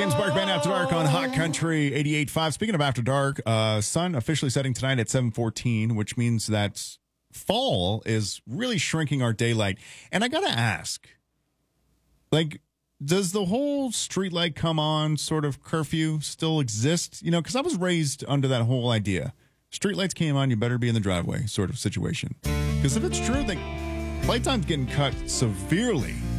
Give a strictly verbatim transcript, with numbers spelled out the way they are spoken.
James Bark Band After Dark on Hot Country eighty-eight point five. Speaking of After Dark, uh, sun officially setting tonight at seven fourteen, which means that fall is really shrinking our daylight. And I got to ask, like, does the whole streetlight come on sort of curfew still exist? You know, because I was raised under that whole idea. Streetlights came on, you better be in the driveway sort of situation. Because if it's true that playtime's getting cut severely